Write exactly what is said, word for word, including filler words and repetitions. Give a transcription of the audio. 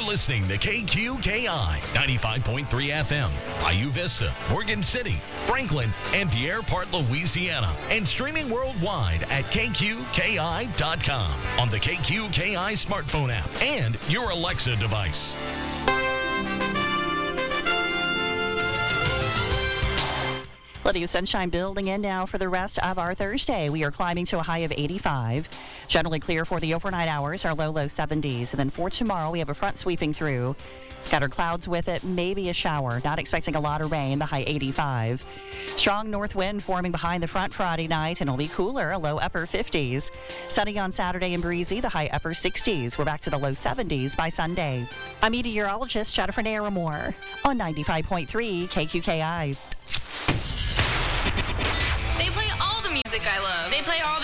listening to K Q K I ninety-five point three F M, Bayou Vista, Morgan City, Franklin, and Pierre Part, Louisiana, and streaming worldwide at K Q K I dot com on the K Q K I smartphone app and your Alexa device. Plenty of sunshine building in now for the rest of our Thursday. We are climbing to a high of eighty-five. Generally clear for the overnight hours, our low, low seventies. And then for tomorrow, we have a front sweeping through. Scattered clouds with it, maybe a shower. Not expecting a lot of rain, the high eighty-five. Strong north wind forming behind the front Friday night, and it'll be cooler, a low upper fifties. Sunny on Saturday and breezy, the high upper sixties. We're back to the low seventies by Sunday. I'm meteorologist Jennifer Naramore on ninety-five point three K Q K I. They play all the music I love. They play all the